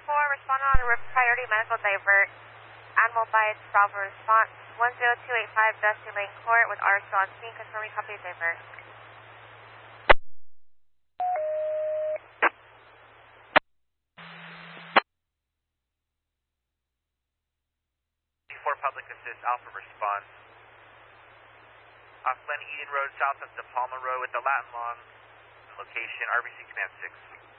respond on priority medical divert. Animal bites, Bravo response. 10285 Dusty Lane Court with R still on scene, confirming copy divert. 4 Public Assist, Alpha response. Off Glen Eden Road, south of De Palma Road with the Latin Long. Location, RBC Command 6.